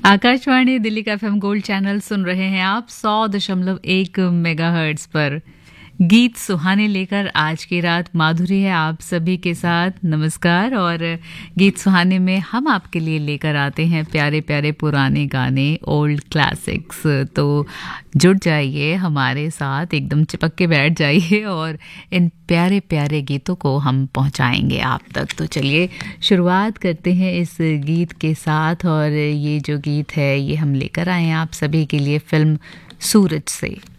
आकाशवाणी दिल्ली का FM gold channel सुन रहे हैं आप 100.1 मेगाहर्ट्ज पर। गीत सुहाने लेकर आज की रात माधुरी है आप सभी के साथ। नमस्कार। और गीत सुहाने में हम आपके लिए लेकर आते हैं प्यारे प्यारे पुराने गाने, ओल्ड क्लासिक्स। तो जुड़ जाइए हमारे साथ, एकदम चिपक के बैठ जाइए और इन प्यारे प्यारे गीतों को हम पहुंचाएंगे आप तक। तो चलिए शुरुआत करते हैं इस गीत के साथ। और ये जो गीत है ये हम लेकर आए हैं आप सभी के लिए फिल्म सूरज से।